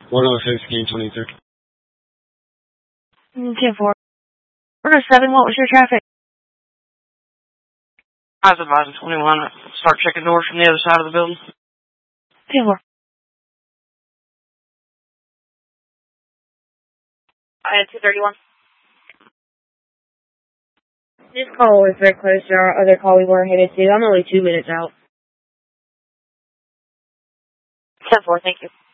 106, game 22. 10-4. 107, what was your traffic? I was advising 21. Start checking doors from the other side of the building. 10-4. I had 231. This call was very close to our other call we were headed to. I'm only 2 minutes out. 10-4, thank you.